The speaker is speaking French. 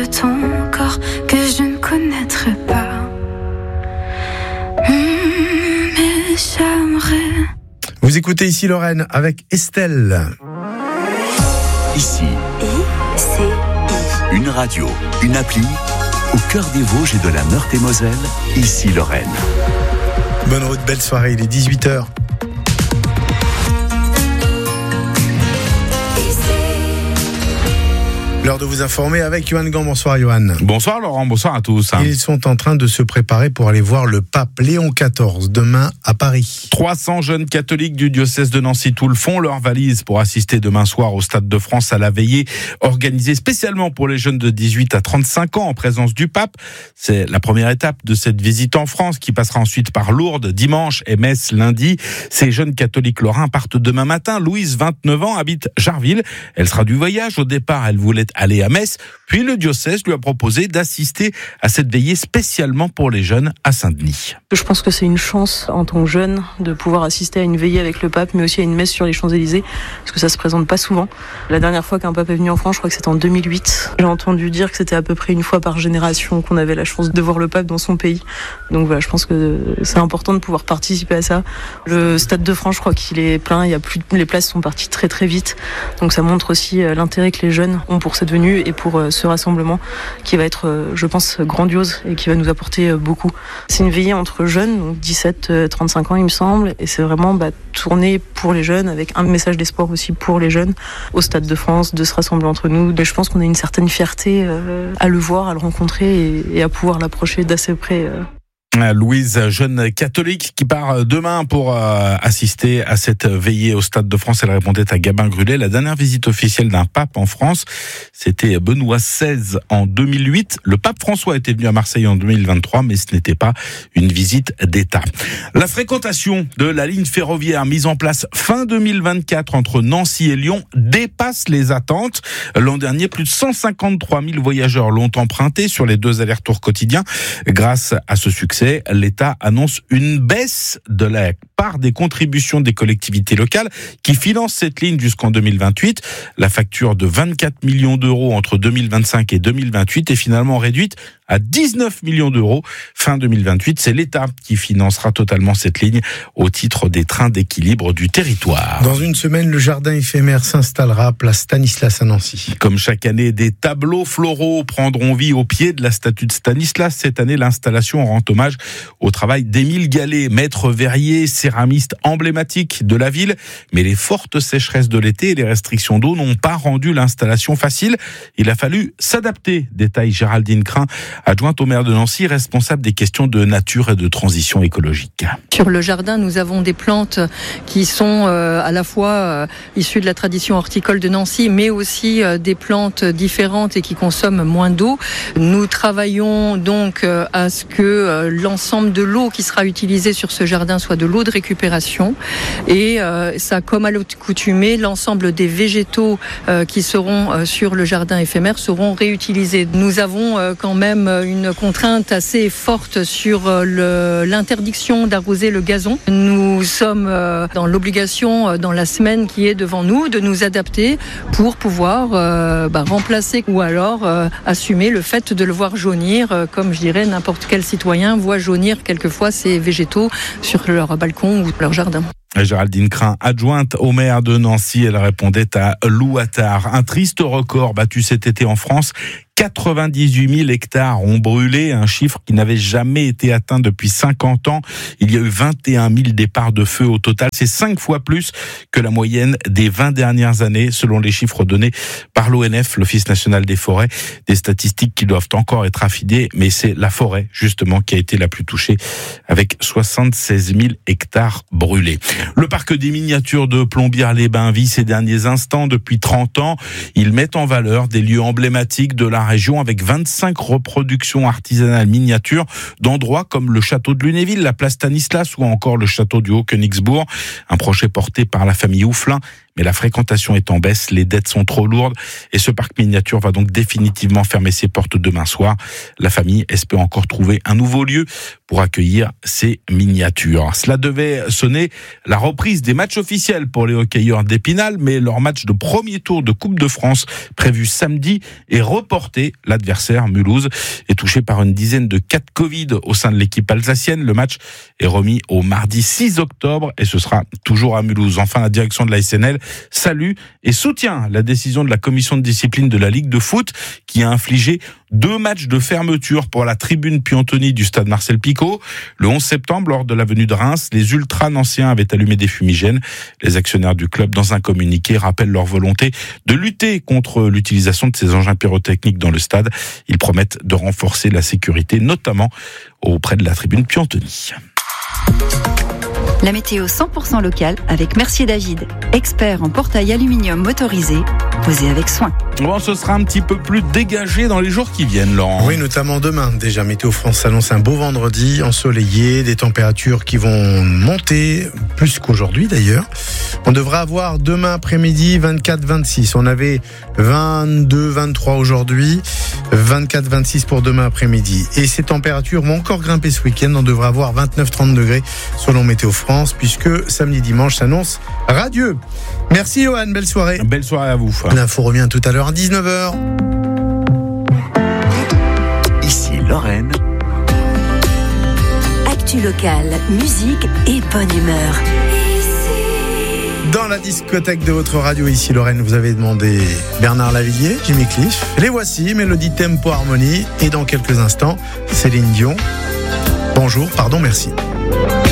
de ton corps que je ne connaîtrai pas. Mais j'aimerais. Vous écoutez Ici Lorraine avec Estelle. Ici, ICI. une radio, une appli, au cœur des Vosges et de la Meurthe-et-Moselle, Ici Lorraine. Bonne route, belle soirée, il est 18h. L'heure de vous informer avec Johan Gant. Bonsoir Johan. Bonsoir Laurent, bonsoir à tous. Ils sont en train de se préparer pour aller voir le pape Léon XIV demain à Paris. 300 jeunes catholiques du diocèse de Nancy-Toul font leur valise pour assister demain soir au Stade de France à la veillée organisée spécialement pour les jeunes de 18 à 35 ans en présence du pape. C'est la première étape de cette visite en France qui passera ensuite par Lourdes dimanche et Metz lundi. Ces jeunes catholiques lorrains partent demain matin. Louise, 29 ans, habite Jarville. Elle sera du voyage. Au départ, elle voulait aller à Metz, puis le diocèse lui a proposé d'assister à cette veillée spécialement pour les jeunes à Saint-Denis. Je pense que c'est une chance en tant que jeune de pouvoir assister à une veillée avec le pape, mais aussi à une messe sur les Champs-Élysées, parce que ça se présente pas souvent. La dernière fois qu'un pape est venu en France, je crois que c'était en 2008. J'ai entendu dire que c'était à peu près une fois par génération qu'on avait la chance de voir le pape dans son pays. Donc voilà, je pense que c'est important de pouvoir participer à ça. Le Stade de France, je crois qu'il est plein, les places sont parties très très vite. Donc ça montre aussi l'intérêt que les jeunes ont pour cette venue et pour ce rassemblement qui va être, je pense, grandiose et qui va nous apporter beaucoup. C'est une veillée entre jeunes, donc 17-35 ans il me semble, et c'est vraiment tourné pour les jeunes avec un message d'espoir aussi pour les jeunes au Stade de France, de se rassembler entre nous. Et je pense qu'on a une certaine fierté à le voir, à le rencontrer et à pouvoir l'approcher d'assez près. Louise, jeune catholique qui part demain pour assister à cette veillée au Stade de France. Elle répondait à Gabin Grulet. La dernière visite officielle d'un pape en France, c'était Benoît XVI en 2008. Le pape François était venu à Marseille en 2023, mais ce n'était pas une visite d'État. La fréquentation de la ligne ferroviaire mise en place fin 2024 entre Nancy et Lyon dépasse les attentes. L'an dernier, plus de 153 000 voyageurs l'ont emprunté sur les 2 allers-retours quotidiens. Grâce à ce succès, l'État annonce une baisse de la part des contributions des collectivités locales qui financent cette ligne jusqu'en 2028. La facture de 24 millions d'euros entre 2025 et 2028 est finalement réduite à 19 millions d'euros. Fin 2028, c'est l'État qui financera totalement cette ligne au titre des trains d'équilibre du territoire. Dans une semaine, le jardin éphémère s'installera place Stanislas à Nancy. Comme chaque année, des tableaux floraux prendront vie au pied de la statue de Stanislas. Cette année, l'installation rend hommage au travail d'Émile Gallet, maître verrier, céramiste emblématique de la ville. Mais les fortes sécheresses de l'été et les restrictions d'eau n'ont pas rendu l'installation facile. Il a fallu s'adapter, détaille Géraldine Crin, adjointe au maire de Nancy, responsable des questions de nature et de transition écologique. Sur le jardin, nous avons des plantes qui sont à la fois issues de la tradition horticole de Nancy, mais aussi des plantes différentes et qui consomment moins d'eau. Nous travaillons donc à ce que l'ensemble de l'eau qui sera utilisée sur ce jardin soit de l'eau de récupération. Et ça, comme à l'accoutumée, l'ensemble des végétaux qui seront sur le jardin éphémère seront réutilisés. Nous avons quand même une contrainte assez forte sur l'interdiction d'arroser le gazon. Nous sommes dans l'obligation, dans la semaine qui est devant nous, de nous adapter pour pouvoir remplacer ou alors assumer le fait de le voir jaunir, comme je dirais n'importe quel citoyen voit jaunir quelquefois ces végétaux sur leur balcon ou leur jardin. Géraldine Crin, adjointe au maire de Nancy, elle répondait à Lou Attard. Un triste record battu cet été en France. 98 000 hectares ont brûlé, un chiffre qui n'avait jamais été atteint depuis 50 ans. Il y a eu 21 000 départs de feu au total. C'est 5 fois plus que la moyenne des 20 dernières années, selon les chiffres donnés par l'ONF, l'Office national des forêts. Des statistiques qui doivent encore être affinées, mais c'est la forêt, justement, qui a été la plus touchée, avec 76 000 hectares brûlés. Le parc des miniatures de Plombières-les-Bains vit ces derniers instants depuis 30 ans. Il met en valeur des lieux emblématiques de la région avec 25 reproductions artisanales miniatures d'endroits comme le château de Lunéville, la place Stanislas ou encore le château du Haut-Königsbourg. Un projet porté par la famille Ouflin, mais la fréquentation est en baisse, les dettes sont trop lourdes et ce parc miniature va donc définitivement fermer ses portes demain soir. La famille espère encore trouver un nouveau lieu pour accueillir ces miniatures. Cela devait sonner la reprise des matchs officiels pour les hockeyeurs d'Épinal, mais leur match de premier tour de Coupe de France prévu samedi est reporté. L'adversaire, Mulhouse, est touché par une dizaine de cas de Covid au sein de l'équipe alsacienne. Le match est remis au mardi 6 octobre et ce sera toujours à Mulhouse. Enfin, la direction de la SNL salue et soutient la décision de la commission de discipline de la Ligue de foot qui a infligé 2 matchs de fermeture pour la tribune Piantoni du stade Marcel Picot. Le 11 septembre, lors de la venue de Reims, les ultras nancéens avaient allumé des fumigènes. Les actionnaires du club, dans un communiqué, rappellent leur volonté de lutter contre l'utilisation de ces engins pyrotechniques dans le stade. Ils promettent de renforcer la sécurité, notamment auprès de la tribune Piantoni. La météo 100% locale avec Mercier David, expert en portail aluminium motorisé, posé avec soin. Bon, ce sera un petit peu plus dégagé dans les jours qui viennent, Laurent. Oui, notamment demain. Déjà, Météo France annonce un beau vendredi, ensoleillé, des températures qui vont monter, plus qu'aujourd'hui d'ailleurs. On devra avoir demain après-midi 24-26. On avait 22-23 aujourd'hui, 24-26 pour demain après-midi. Et ces températures vont encore grimper ce week-end. On devra avoir 29-30 degrés selon Météo France, puisque samedi-dimanche s'annonce radieux. Merci Johan, belle soirée. Belle soirée à vous. L'info revient tout à l'heure à 19h. Ici Lorraine. Actu locale, musique et bonne humeur. Dans la discothèque de votre radio, ici Lorraine, vous avez demandé Bernard Lavilliers, Jimmy Cliff. Les voici, Mélodie Tempo Harmonie. Et dans quelques instants, Céline Dion. Bonjour, pardon, merci.